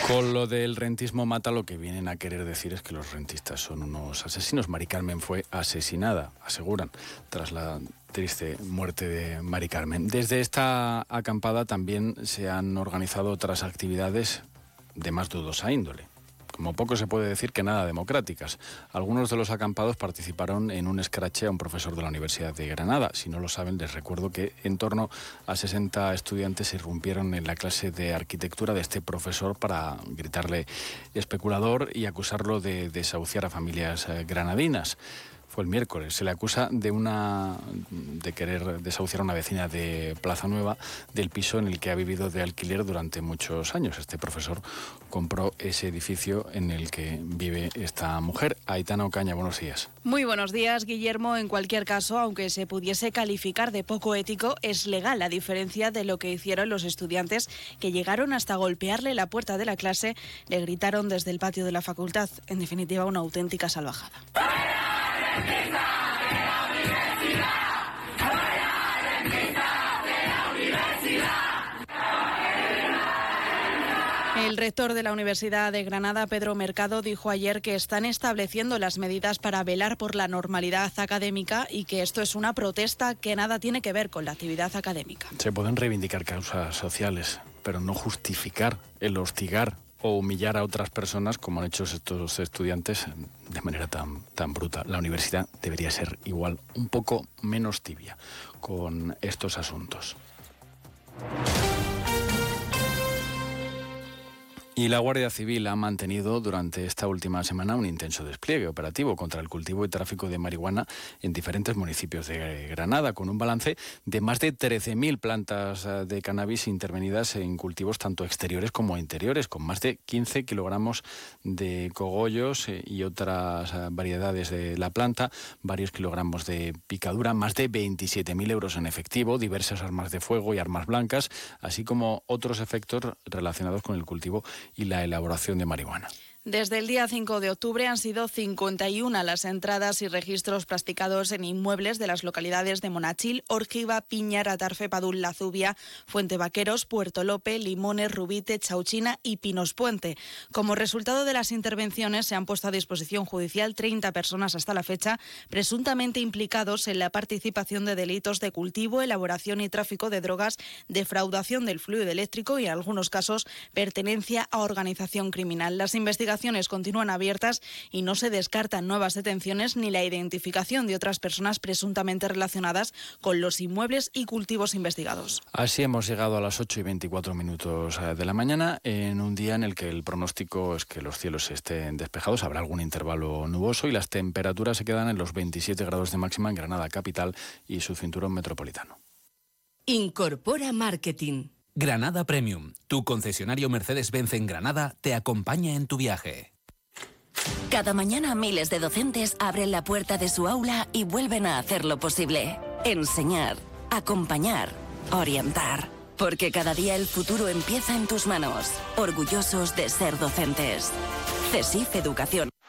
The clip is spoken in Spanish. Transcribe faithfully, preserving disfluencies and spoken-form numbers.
Con lo del rentismo mata, lo que vienen a querer decir es que los rentistas son unos asesinos. Mari Carmen fue asesinada, aseguran, tras la triste muerte de Mari Carmen. Desde esta acampada también se han organizado otras actividades de más dudosa índole. Como poco se puede decir que nada democráticas. Algunos de los acampados participaron en un escrache a un profesor de la Universidad de Granada. Si no lo saben, les recuerdo que en torno a sesenta estudiantes irrumpieron en la clase de arquitectura de este profesor para gritarle especulador y acusarlo de desahuciar a familias granadinas. Fue el miércoles. Se le acusa de una de querer desahuciar a una vecina de Plaza Nueva del piso en el que ha vivido de alquiler durante muchos años. Este profesor compró ese edificio en el que vive esta mujer. Aitana Ocaña, buenos días. Muy buenos días, Guillermo. En cualquier caso, aunque se pudiese calificar de poco ético, es legal, a diferencia de lo que hicieron los estudiantes que llegaron hasta golpearle la puerta de la clase, le gritaron desde el patio de la facultad. En definitiva, una auténtica salvajada. El rector de la Universidad de Granada, Pedro Mercado, dijo ayer que están estableciendo las medidas para velar por la normalidad académica y que esto es una protesta que nada tiene que ver con la actividad académica. Se pueden reivindicar causas sociales, pero no justificar el hostigar o humillar a otras personas como han hecho estos estudiantes de manera tan, tan bruta. La universidad debería ser igual, un poco menos tibia con estos asuntos. Y la Guardia Civil ha mantenido durante esta última semana un intenso despliegue operativo contra el cultivo y tráfico de marihuana en diferentes municipios de Granada, con un balance de más de trece mil plantas de cannabis intervenidas en cultivos tanto exteriores como interiores, con más de quince kilogramos de cogollos y otras variedades de la planta, varios kilogramos de picadura, más de veintisiete mil euros en efectivo, diversas armas de fuego y armas blancas, así como otros efectos relacionados con el cultivo y la elaboración de marihuana. Desde el día cinco de octubre han sido cincuenta y una las entradas y registros practicados en inmuebles de las localidades de Monachil, Órgiva, Piñar, Atarfe, Padul, La Zubia, Fuente Vaqueros, Puerto Lope, Limones, Rubite, Chauchina y Pinos Puente. Como resultado de las intervenciones se han puesto a disposición judicial treinta personas hasta la fecha, presuntamente implicados en la participación de delitos de cultivo, elaboración y tráfico de drogas, defraudación del fluido eléctrico y en algunos casos pertenencia a organización criminal. Las investigaciones continúan abiertas y no se descartan nuevas detenciones ni la identificación de otras personas presuntamente relacionadas con los inmuebles y cultivos investigados. Así hemos llegado a las ocho y veinticuatro minutos de la mañana, en un día en el que el pronóstico es que los cielos estén despejados, habrá algún intervalo nuboso y las temperaturas se quedan en los veintisiete grados de máxima en Granada capital y su cinturón metropolitano. Incorpora Marketing. Granada Premium, tu concesionario Mercedes-Benz en Granada, te acompaña en tu viaje. Cada mañana miles de docentes abren la puerta de su aula y vuelven a hacer lo posible. Enseñar, acompañar, orientar. Porque cada día el futuro empieza en tus manos. Orgullosos de ser docentes. CESIF Educación.